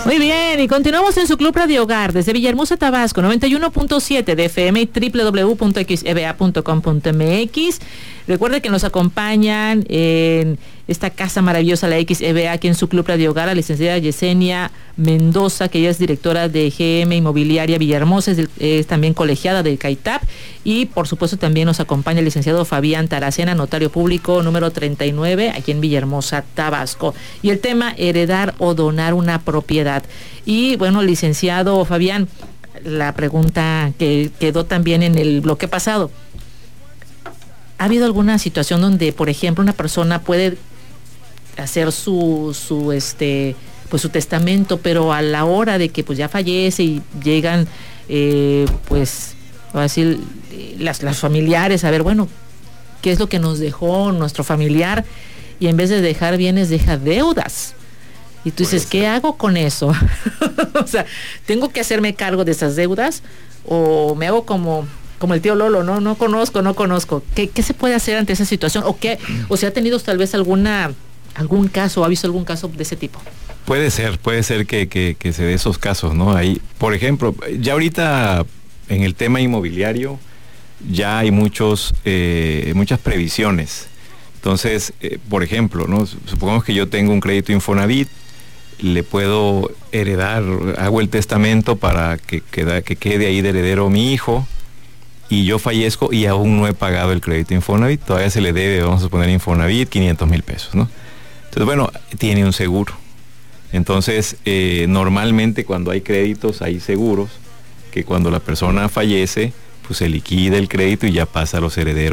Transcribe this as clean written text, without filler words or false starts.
Muy bien, y continuamos en su Club Radio Hogar desde Villahermosa, Tabasco, 91.7 de FM y www.xeba.com.mx. Recuerde que nos acompañan en esta casa maravillosa, la XEBA, aquí en su Club Radio Hogar, la licenciada Yesenia Mendoza, que ella es directora de GM Inmobiliaria Villahermosa, es también colegiada del CAITAP, y por supuesto también nos acompaña el licenciado Fabián Taracena, notario público número 39, aquí en Villahermosa, Tabasco. Y el tema, heredar o donar una propiedad. Y bueno, licenciado Fabián, la pregunta que quedó también en el bloque pasado. ¿Ha habido alguna situación donde, por ejemplo, una persona puede hacer su testamento, pero a la hora de que pues ya fallece y llegan pues así las familiares a ver, bueno, qué es lo que nos dejó nuestro familiar, y en vez de dejar bienes deja deudas? Y tú dices, ¿qué hago con eso? O sea, ¿tengo que hacerme cargo de esas deudas o me hago como el tío Lolo? No conozco. ¿Qué se puede hacer ante esa situación? ¿O si ha tenido tal vez algún caso, ha visto algún caso de ese tipo? Puede ser que se dé esos casos, ¿no? Ahí, por ejemplo, ya ahorita en el tema inmobiliario ya hay muchas previsiones. Entonces, por ejemplo, ¿no? Supongamos que yo tengo un crédito Infonavit, le puedo heredar, hago el testamento para que quede ahí de heredero mi hijo, y yo fallezco y aún no he pagado el crédito Infonavit, todavía se le debe, vamos a poner Infonavit, 500,000 pesos, ¿no? Entonces, bueno, tiene un seguro. Entonces, normalmente cuando hay créditos hay seguros, que cuando la persona fallece, pues se liquida el crédito y ya pasa a los herederos